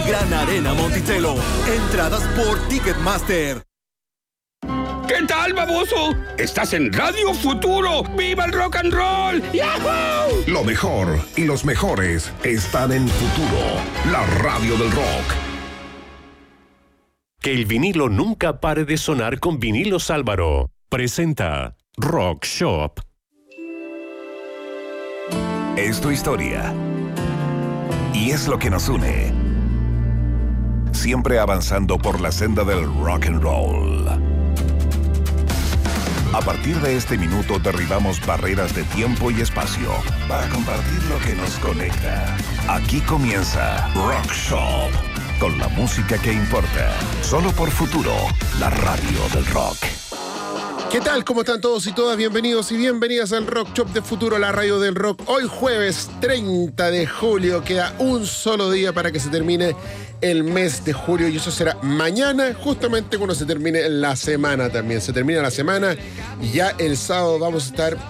Gran Arena Monticello. Entradas por Ticketmaster. ¿Qué tal, baboso? Estás en Radio Futuro. ¡Viva el rock and roll! ¡Yahoo! Lo mejor y los mejores están en Futuro, la radio del rock. Que el vinilo nunca pare de sonar con Vinilos Álvaro. Presenta Rock Shop. Es tu historia. Y es lo que nos une. Siempre avanzando por la senda del rock and roll. A partir de este minuto derribamos barreras de tiempo y espacio para compartir lo que nos conecta. Aquí comienza Rock Shop, con la música que importa. Solo por Futuro, la radio del rock. ¿Qué tal? ¿Cómo están todos y todas? Bienvenidos y bienvenidas al Rock Shop de Futuro, la radio del rock. Hoy jueves 30 de julio, queda un solo día para que se termine el mes de julio y eso será mañana, justamente cuando se termine la semana también. Se termina la semana y ya el sábado vamos a estar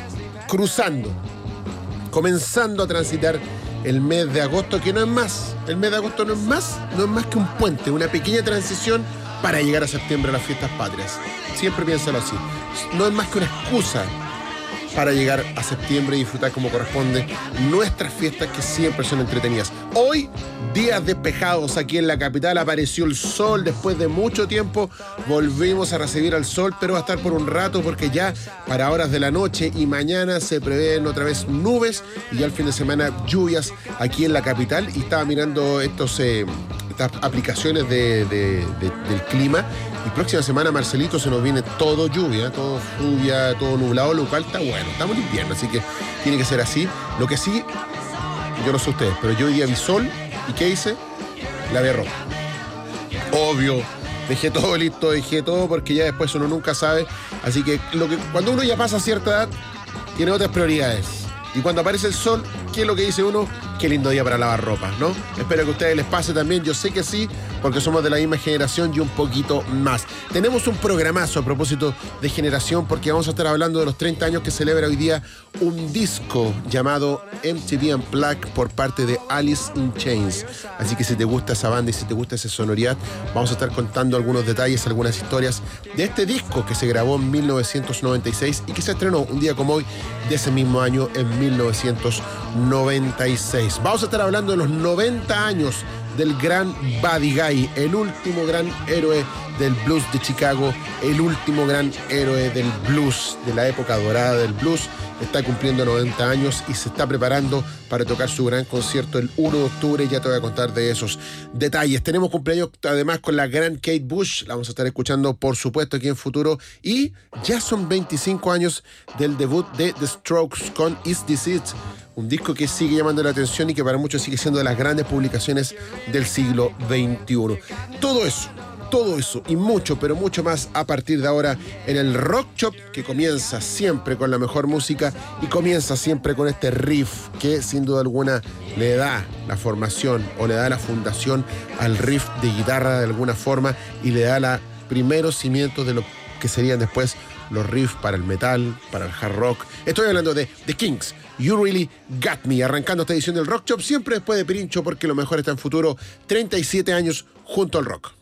comenzando a transitar el mes de agosto, que no es más. El mes de agosto no es más que un puente, una pequeña transición para llegar a septiembre a las fiestas patrias. Siempre piénsalo así. No es más que una excusa para llegar a septiembre y disfrutar como corresponde nuestras fiestas, que siempre son entretenidas. Hoy, días despejados aquí en la capital, apareció el sol después de mucho tiempo. Volvimos a recibir al sol, pero va a estar por un rato porque ya para horas de la noche y mañana se prevén otra vez nubes y ya el fin de semana lluvias aquí en la capital. Y estaba mirando estas aplicaciones del clima. Y próxima semana, Marcelito, se nos viene todo lluvia, todo nublado, lo cual está bueno. Estamos en invierno, así que tiene que ser así. Lo que sí, yo no sé ustedes, pero yo hoy día vi sol y ¿qué hice? Lavé ropa. Obvio, dejé todo listo, porque ya después uno nunca sabe. Así que cuando uno ya pasa cierta edad, tiene otras prioridades. Y cuando aparece el sol, ¿qué es lo que dice uno? Qué lindo día para lavar ropa, ¿no? Espero que a ustedes les pase también, yo sé que sí, porque somos de la misma generación y un poquito más. Tenemos un programazo a propósito de generación, porque vamos a estar hablando de los 30 años que celebra hoy día un disco llamado MTV Unplugged por parte de Alice in Chains. Así que si te gusta esa banda y si te gusta esa sonoridad, vamos a estar contando algunos detalles, algunas historias de este disco que se grabó en 1996 y que se estrenó un día como hoy de ese mismo año, en 1996. Vamos a estar hablando de los 90 años del gran Buddy Guy, el último gran héroe del blues de Chicago, el último gran héroe del blues, de la época dorada del blues. Está cumpliendo 90 años y se está preparando para tocar su gran concierto el 1 de octubre. Ya te voy a contar de esos detalles. Tenemos cumpleaños además con la gran Kate Bush. La vamos a estar escuchando, por supuesto, aquí en Futuro. Y ya son 25 años del debut de The Strokes con Is This It? Un disco que sigue llamando la atención y que para muchos sigue siendo de las grandes publicaciones del siglo XXI. Todo eso y mucho, pero mucho más a partir de ahora en el Rock Shop, que comienza siempre con la mejor música y comienza siempre con este riff que sin duda alguna le da la formación o le da la fundación al riff de guitarra de alguna forma y le da los primeros cimientos de lo que serían después los riffs para el metal, para el hard rock. Estoy hablando de The Kinks, You Really Got Me, arrancando esta edición del Rock Shop siempre después de Pirincho, porque lo mejor está en Futuro. 37 años junto al rock.